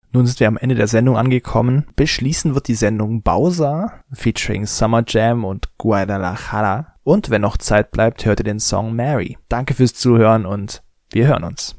Nun sind wir am Ende der Sendung angekommen. Beschließen wird die Sendung Bowser featuring Summer Jam und Guadalajara. Und wenn noch Zeit bleibt, hört ihr den Song Mary. Danke fürs Zuhören und wir hören uns.